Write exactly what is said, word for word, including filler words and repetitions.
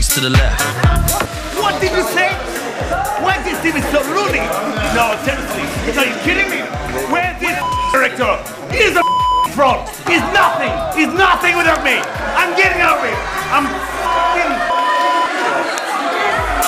face to the left. What did you say? Why is this T V so loony? No, seriously, are you kidding me? Where's this director? He's a fraud. He's nothing. He's nothing without me. I'm